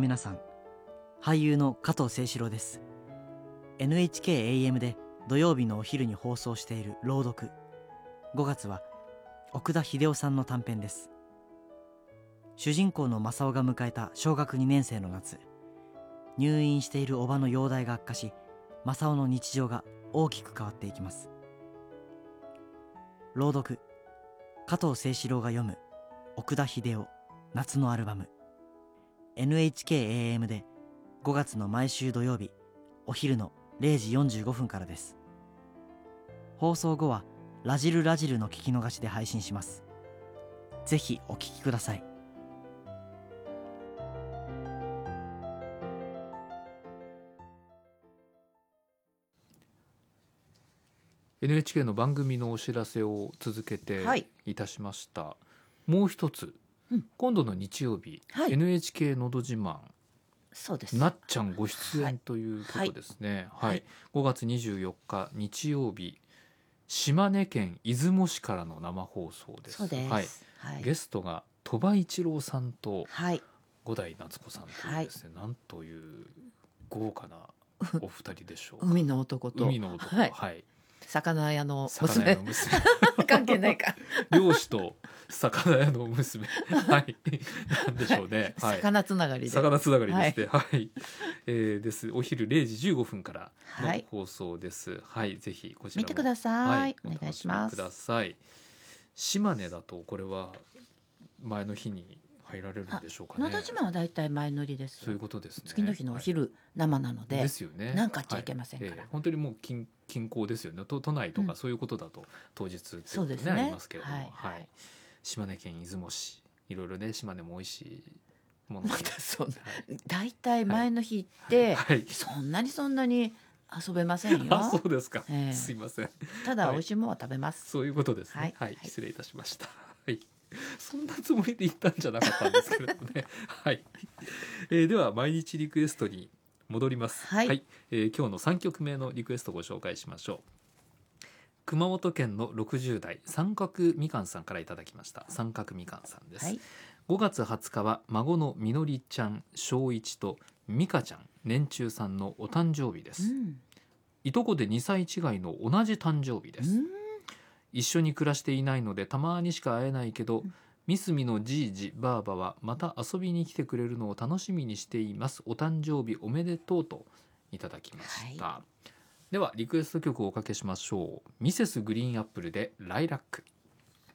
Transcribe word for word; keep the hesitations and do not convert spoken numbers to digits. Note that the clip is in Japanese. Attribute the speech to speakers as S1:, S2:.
S1: 皆さん、俳優の加藤清史郎です。 エヌエイチケーエーエム で土曜日のお昼に放送している朗読。ごがつは奥田秀夫さんの短編です。主人公の正雄が迎えた小学にねん生の夏、入院している叔母の容体が悪化し、正雄の日常が大きく変わっていきます。朗読、加藤清史郎が読む奥田秀夫夏のアルバム。 エヌエイチケーエーエム でごがつの毎週土曜日お昼のれいじよんじゅうごふんからです。放送後はラジルラジルの聞き逃しで配信します。ぜひお聞きください。
S2: エヌエイチケー の番組のお知らせを続けていたしました、はい、もう一つ、うん、今度の日曜日、はい、エヌエイチケー のど自慢、
S3: そうです、
S2: なっちゃんご出演ということですね、はいはい、ごがつにじゅうよっか日曜日、島根県出雲市からの生放送です。
S3: そうです、
S2: はいはい、ゲストが鳥羽一郎さんと五代夏子さんというですね、はい、なんという豪華なお二人でしょうか。
S3: 海の男と
S2: 海の男、はい、はい、
S3: 魚屋の娘、
S2: 魚屋の娘
S3: 関係ないか
S2: 漁師と魚屋の娘はいなんでしょうね、はい、
S3: 魚つながりで
S2: 魚つながりですね、はい、はい、えー、ですお昼れいじじゅうごふんからの放送です。はい、はい、ぜひこちらも
S3: 見てください、はい、お願いします。
S2: ください。島根だとこれは前の日に入られるんでしょうかね。
S3: のど自慢はだいたい前乗りです。
S2: そういうことですね。
S3: 次の日のお昼生なので、
S2: はい、ですよね。
S3: なんかっちゃいけませんから、はい、
S2: えー、本当にもう 近, 近郊ですよね。都内とかそういうことだと当日っていうこと、ね、うん、ありますけれども、はいはい、島根県出雲市、いろいろね、島根も美味しいものが
S3: だいたい前の日って、はいはい、そんなにそんなに遊べませんよ。
S2: あ、そうですか、えー、すいません。
S3: ただ美味しいものは食べます、はい、
S2: そういうことですね、はいはい、失礼いたしました。はい、そんなつもりで言ったんじゃなかったんですけれどもねはい、えー、では毎日リクエストに戻ります。はい、はい、えー、今日のさんきょくめのリクエストをご紹介しましょう。熊本県のろくじゅう代三角みかんさんからいただきました。三角みかんさんです。はい、ごがつはつかは孫のみのりちゃん、小一とみかちゃん年中さんのお誕生日です、うん、いとこでにさい違いの同じ誕生日です、うん、一緒に暮らしていないのでたまにしか会えないけど、うん、ミスミのじいじばあばはまた遊びに来てくれるのを楽しみにしています。お誕生日おめでとうといただきました、はい、ではリクエスト曲をおかけしましょう。ミセスグリーンアップルでライラック。